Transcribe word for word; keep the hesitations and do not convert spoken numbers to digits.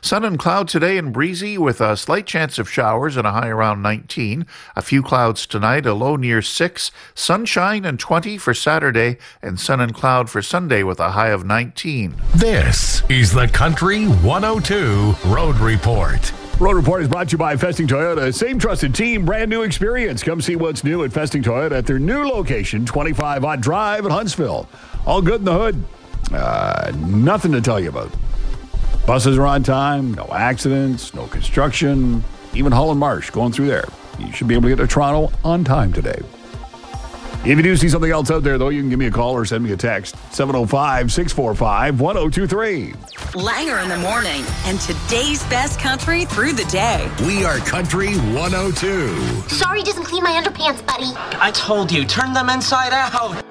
Sun and cloud today and breezy with a slight chance of showers and a high around nineteen. A few clouds tonight, a low near six. Sunshine and twenty for Saturday, and sun and cloud for Sunday with a high of nineteen. This is the Country one oh two Road Report. Road Report is brought to you by Festing Toyota. Same trusted team, brand new experience. Come see what's new at Festing Toyota at their new location, twenty-five Ott Drive in Huntsville. All good in the hood. Uh, nothing to tell you about. Buses are on time, no accidents, no construction. Even Holland Marsh going through there. You should be able to get to Toronto on time today. If you do see something else out there, though, you can give me a call or send me a text. seven oh five, six four five, one oh two three. Langer in the morning and today's best country through the day. We are Country one oh two. Sorry doesn't clean my underpants, buddy. I told you, turn them inside out.